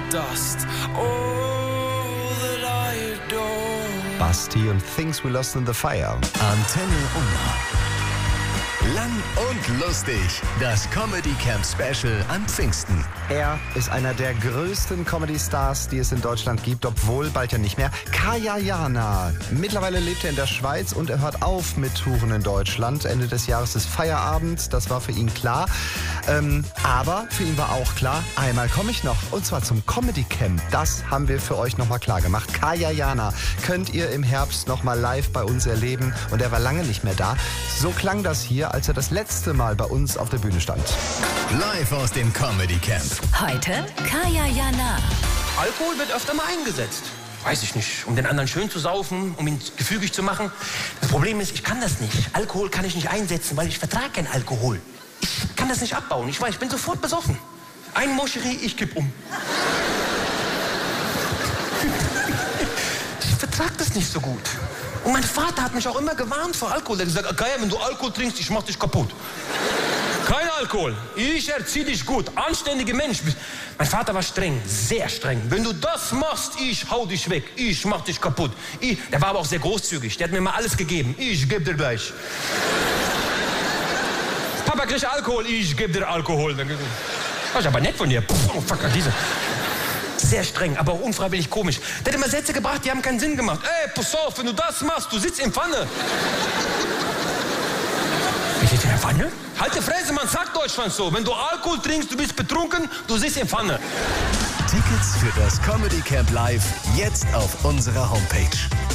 dust. All that I adore. Basti und Things We Lost in the Fire. Antenne Unna. Lang und lustig. Das Comedy Camp Special an Pfingsten. Er ist einer der größten Comedy-Stars, die es in Deutschland gibt, obwohl bald ja nicht mehr. Kaya Jana. Mittlerweile lebt er in der Schweiz und er hört auf mit Touren in Deutschland. Ende des Jahres ist Feierabend, das war für ihn klar. Aber für ihn war auch klar, einmal komme ich noch. Und zwar zum Comedy Camp. Das haben wir für euch nochmal klar gemacht. Kaya Jana könnt ihr im Herbst nochmal live bei uns erleben. Und er war lange nicht mehr da. So klang das hier, als er das letzte Mal bei uns auf der Bühne stand. Live aus dem Comedy Camp. Heute Kaya Jana. Alkohol wird öfter mal eingesetzt. Weiß ich nicht, um den anderen schön zu saufen, um ihn gefügig zu machen. Das Problem ist, ich kann das nicht. Alkohol kann ich nicht einsetzen, weil ich vertrage keinen Alkohol. Ich kann das nicht abbauen. Ich weiß, ich bin sofort besoffen. Ein Moscherie, ich kipp um. Ich vertrage das nicht so gut. Und mein Vater hat mich auch immer gewarnt vor Alkohol. Er hat gesagt, Kaya, wenn du Alkohol trinkst, ich mach dich kaputt. Kein Alkohol. Ich erzieh dich gut. Anständiger Mensch. Mein Vater war streng, sehr streng. Wenn du das machst, ich hau dich weg. Ich mach dich kaputt. Der war aber auch sehr großzügig. Der hat mir mal alles gegeben. Ich geb dir gleich. Papa kriegt Alkohol. Ich geb dir Alkohol. Das ist aber nett von dir. Oh, fuck, diese. Sehr streng, aber auch unfreiwillig komisch. Der hat immer Sätze gebracht, die haben keinen Sinn gemacht. Ey, pass auf, wenn du das machst, du sitzt in Pfanne. Wie sitzt in der Pfanne? Halt die Fresse, man sagt Deutschland so. Wenn du Alkohol trinkst, du bist betrunken, du sitzt in Pfanne. Tickets für das Comedy Camp Live jetzt auf unserer Homepage.